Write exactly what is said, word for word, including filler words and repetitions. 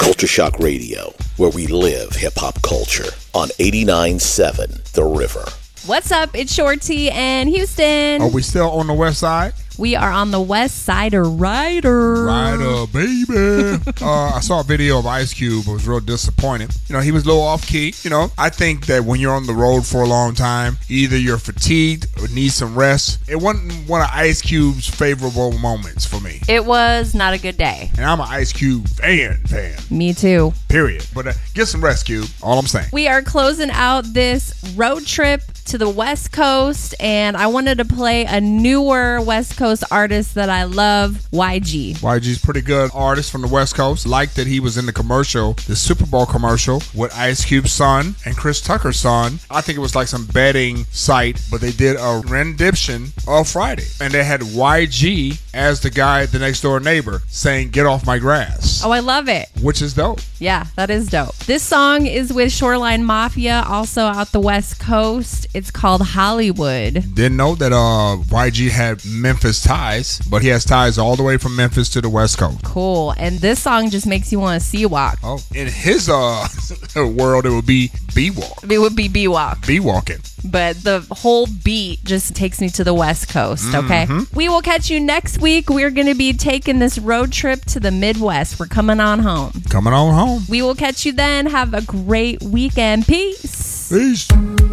Culture Shock Radio, where we live hip-hop culture on eighty-nine point seven The River. What's up? It's Shorty and Houston. Are we still on the west side? We are on the West Sider Rider. Rider, baby. uh, I saw a video of Ice Cube. I was real disappointed. You know, he was a little off key. You know, I think that when you're on the road for a long time, either you're fatigued or need some rest. It wasn't one of Ice Cube's favorable moments for me. It was not a good day. And I'm an Ice Cube fan, fan. Me too. Period. But uh, get some rest, Cube. All I'm saying. We are closing out this road trip to the West Coast, and I wanted to play a newer West Coast artist that I love, Y G. Y G's pretty good artist from the West Coast. Like that he was in the commercial, the Super Bowl commercial with Ice Cube's son and Chris Tucker's son. I think it was like some betting site, but they did a rendition of Friday. And they had Y G as the guy, the next door neighbor, saying, "Get off my grass." Oh, I love it. Which is dope. Yeah, that is dope. This song is with Shoreline Mafia, also out the West Coast. It's called Hollywood. Didn't know that uh, Y G had Memphis ties, but he has ties all the way from Memphis to the West Coast. Cool. And this song just makes you want to sea-walk. Oh, in his uh world, it would be B-walk. It would be B-walk. B-walking. But the whole beat just takes me to the West Coast, okay? Mm-hmm. We will catch you next week. We're going to be taking this road trip to the Midwest. We're coming on home. Coming on home. We will catch you then. Have a great weekend. Peace. Peace.